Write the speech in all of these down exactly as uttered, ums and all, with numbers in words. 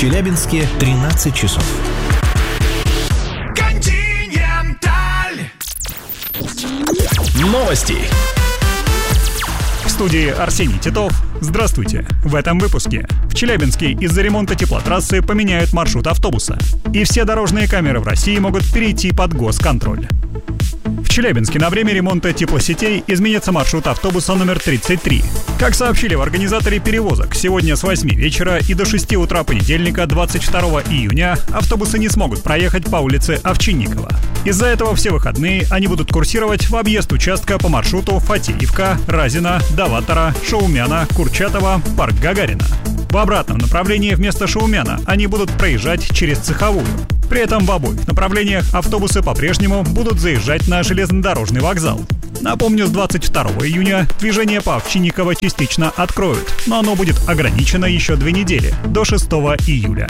В Челябинске тринадцать часов. Новости. В студии Арсений Титов. Здравствуйте. В этом выпуске. В Челябинске из-за ремонта теплотрассы поменяют маршрут автобуса. И все дорожные камеры в России могут перейти под госконтроль. В Челябинске на время ремонта теплосетей изменится маршрут автобуса номер тридцать три. Как сообщили в организаторе перевозок, сегодня с восьми вечера и до шести утра понедельника, двадцать второго июня, автобусы не смогут проехать по улице Овчинникова. Из-за этого все выходные они будут курсировать в объезд участка по маршруту Фатеевка, Разина, Даватора, Шаумяна, Курчатова, Парк Гагарина. В обратном направлении вместо Шаумяна они будут проезжать через Цеховую. При этом в обоих направлениях автобусы по-прежнему будут заезжать на железнодорожный вокзал. Напомню, с двадцать второго июня движение по Овчинниково частично откроют, но оно будет ограничено еще две недели, до шестого июля.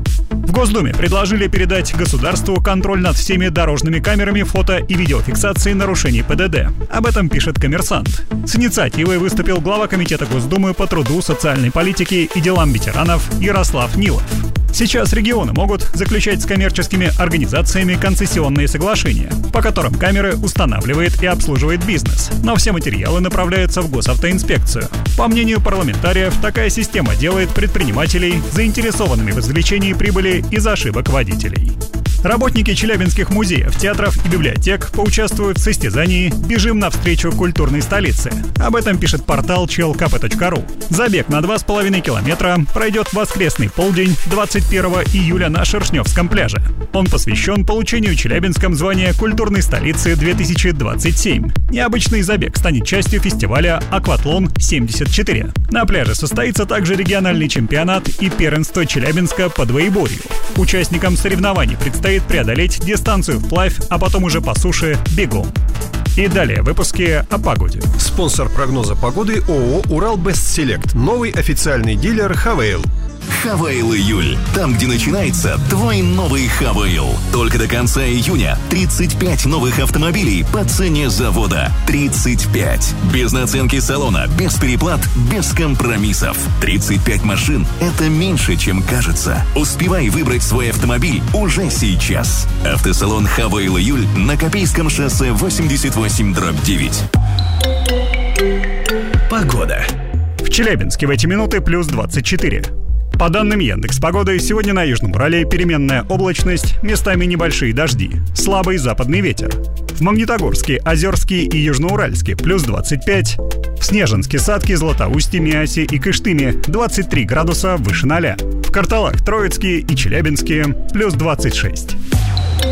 В Госдуме предложили передать государству контроль над всеми дорожными камерами фото- и видеофиксации нарушений ПДД. Об этом пишет «Коммерсант». С инициативой выступил глава Комитета Госдумы по труду, социальной политике и делам ветеранов Ярослав Нилов. Сейчас регионы могут заключать с коммерческими организациями концессионные соглашения, по которым камеры устанавливает и обслуживает бизнес, но все материалы направляются в госавтоинспекцию. По мнению парламентариев, такая система делает предпринимателей заинтересованными в извлечении прибыли из ошибок водителей. Работники челябинских музеев, театров и библиотек поучаствуют в состязании «Бежим навстречу культурной столице». Об этом пишет портал чел ка пэ точка ру. Забег на два с половиной километра пройдет в воскресный полдень двадцать первого июля на Шершневском пляже. Он посвящен получению Челябинском звания культурной столицы две тысячи двадцать семь. Необычный забег станет частью фестиваля «Акватлон семьдесят четыре». На пляже состоится также региональный чемпионат и первенство Челябинска по двоеборью. Участникам соревнований предстоит преодолеть дистанцию вплавь, а потом уже по суше бегом. И далее в выпуске о погоде. Спонсор прогноза погоды ООО «Урал-Бестселект». Новый официальный дилер «Хавейл». Хавейл июль. Там, где начинается твой новый Хавейл. Только до конца июня тридцать пять новых автомобилей по цене завода. тридцать пять. Без наценки салона, без переплат, без компромиссов. тридцать пять машин – это меньше, чем кажется. Успевай выбрать свой автомобиль уже сейчас. Автосалон Хавейл июль на Копейском шоссе восемьдесят восемь дробь девять. Погода. В Челябинске в эти минуты плюс двадцать четыре. По данным Яндекс.Погоды, сегодня на Южном Урале переменная облачность, местами небольшие дожди, слабый западный ветер. В Магнитогорске, Озерске и Южноуральске плюс двадцать пять. В Снежинске, Садке, Златоусте, Миасе и Кыштыме двадцать три градуса выше ноля. В Карталах, Троицке и Челябинске плюс двадцать шесть.